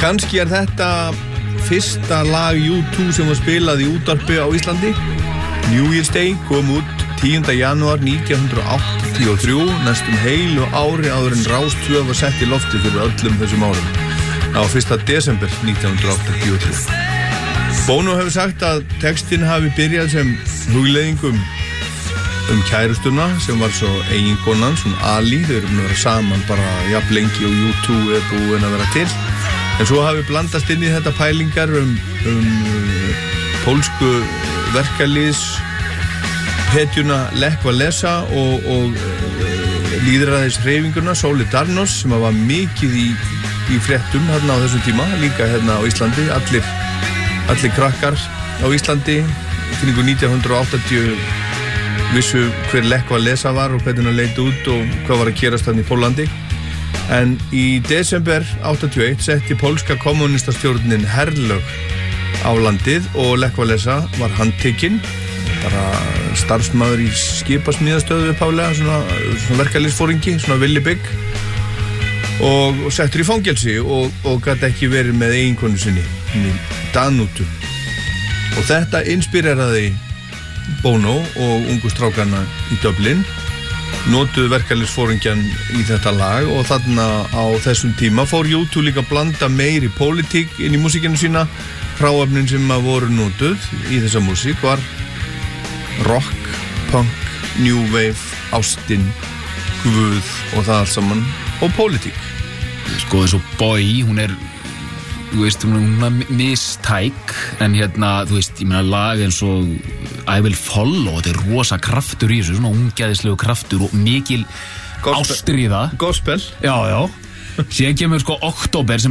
Kannski þetta fyrsta lag U2 sem var spilað í útvarpi á Íslandi. New Year's Day kom út 10. janúar 1983, næstum heilu ári áður en Rás 2 var sett í lofti fyrir öllum þessum árum. Á 1. desember 1983. Bono hefur sagt að textinn hafi byrjað sem hugleiðing kærustuna sem var svo eiginkonan, svona Ali. Þau eru búin að vera saman bara jafn lengi og U2 er búin að vera til. En svo hafi blandast inn í þetta pælingar pólsku verkalýðs hetjuna Lech Walesa og lýðræðis hreyfinguna Solidarność sem var mikið í fréttum hérna á þessum tíma, líka hérna á Íslandi. Allir krakkar á Íslandi kringum 1980 vissu hver Lech Walesa var og hvernig hann leit út og hvað var að gerast þarna í Pólandi. En í desember 81 setti pólska kommunistastjórnin herlög á landið og Lech Walesa var handtekinn, bara starfsmaður í skipasmíðastöðu upphaflega, svona verkalýðsforingi, svona Willy Bigg, og settur í fangelsi og gat ekki verið með eiginkonu sinni, Danútu. Og þetta inspireraði Bono og ungu strákana í Dublin, notuðu verkalýðsforingjan í þetta lag og þarna á þessum tíma fór U2 líka að blanda meiri pólitík inn í músíkinu sína. Hráefnin sem voru notuð í þessa músík var rock, punk, new wave, ástin, guð og það allt saman og pólitík. Sko þessu Boy, hún er mistæk, en þú veist, ég meina lag eins og I Will Follow, þetta er rosa kraftur í þessu, svona ungæðislegu kraftur og mikil ástríða. Gospel. Já. Síðan kemur sko Oktober sem